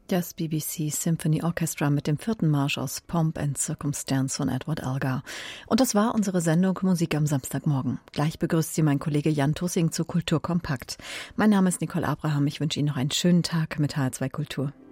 Das BBC Symphony Orchestra mit dem 4. Marsch aus Pomp and Circumstance von Edward Elgar. Und das war unsere Sendung Musik am Samstagmorgen. Gleich begrüßt Sie mein Kollege Jan Tussing zu Kultur kompakt. Mein Name ist Nicole Abraham. Ich wünsche Ihnen noch einen schönen Tag mit HR2 Kultur.